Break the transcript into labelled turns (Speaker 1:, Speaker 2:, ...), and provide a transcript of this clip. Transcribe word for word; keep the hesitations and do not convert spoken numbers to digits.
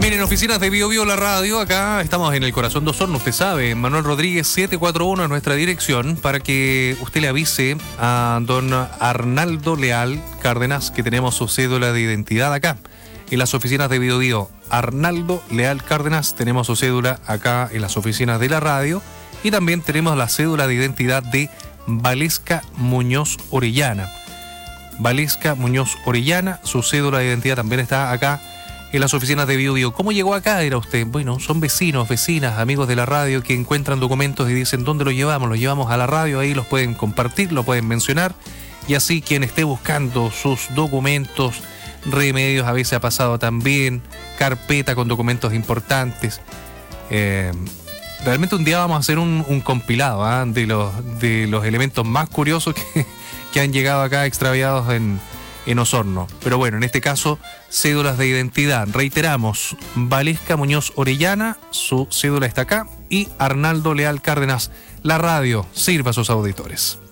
Speaker 1: Miren, oficinas de Bio Bio la radio, acá estamos en el corazón de Osorno, usted sabe, Manuel Rodríguez setecientos cuarenta y uno es nuestra dirección para que usted le avise a don Arnaldo Leal Cárdenas que tenemos su cédula de identidad acá, en las oficinas de Bio Bio. Arnaldo Leal Cárdenas, tenemos su cédula acá en las oficinas de la radio y también tenemos la cédula de identidad de Valesca Muñoz Orellana. Valesca Muñoz Orellana, su cédula de identidad también está acá en las oficinas de Bio Bio. ¿Cómo llegó acá? Era usted. Bueno, son vecinos, vecinas, amigos de la radio que encuentran documentos y dicen ¿dónde los llevamos? Los llevamos a la radio, ahí los pueden compartir, lo pueden mencionar y así quien esté buscando sus documentos, remedios, a veces ha pasado también, carpeta con documentos importantes. Eh, realmente un día vamos a hacer un, un compilado ¿eh? de, los, de los elementos más curiosos que, que han llegado acá extraviados en en Osorno. Pero bueno, en este caso, cédulas de identidad. Reiteramos, Valesca Muñoz Orellana, su cédula está acá, y Arnaldo Leal Cárdenas, la radio, sirva a sus auditores.